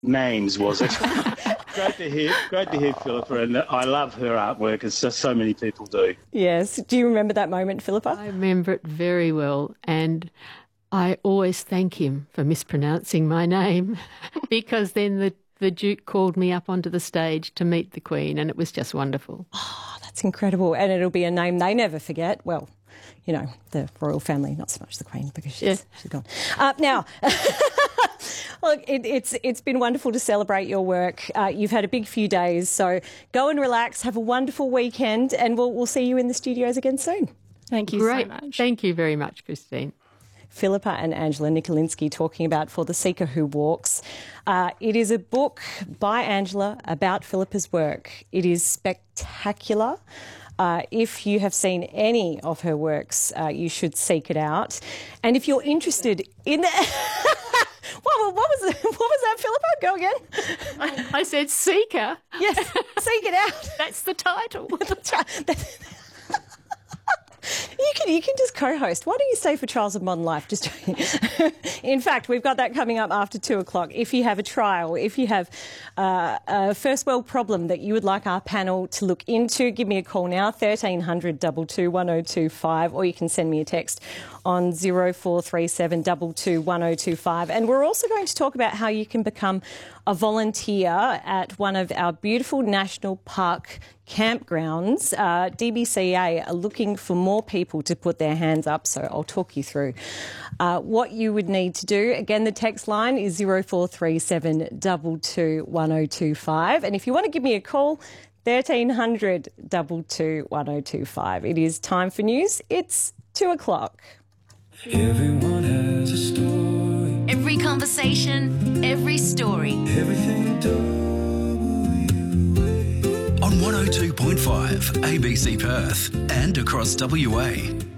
names, was it? Great to hear, Philippa, and I love her artwork, as so many people do. Yes. Do you remember that moment, Philippa? I remember it very well, and I always thank him for mispronouncing my name because then the Duke called me up onto the stage to meet the Queen, and it was just wonderful. Oh, that's incredible. And it'll be a name they never forget. Well, you know, the royal family, not so much the Queen because she's gone. Now, look, it's been wonderful to celebrate your work. You've had a big few days, so go and relax, have a wonderful weekend, and we'll see you in the studios again soon. Thank you so much. Thank you very much, Christine. Philippa and Angela Nikolinsky talking about For the Seeker Who Walks. It is a book by Angela about Philippa's work. It is spectacular. If you have seen any of her works, you should seek it out. And if you're interested in... what was that, Philippa? Go again. I said seeker. Yes, seek it out. That's the title. You can just co-host. Why don't you stay for Trials of Modern Life? Just in fact, we've got that coming up after 2:00. If you have a trial, if you have a first world problem that you would like our panel to look into, give me a call now, 1300 22 1025, or you can send me a text on 0437 22 1025. And we're also going to talk about how you can become a volunteer at one of our beautiful national park campgrounds. DBCA are looking for more people to put their hands up, so I'll talk you through what you would need to do. Again, the text line is 0437 22 1025. And if you want to give me a call, 1300 22 1025. It is time for news. It's 2:00. Everyone has a story. Every conversation, every story. Everything you do. On 102.5 ABC Perth and across WA.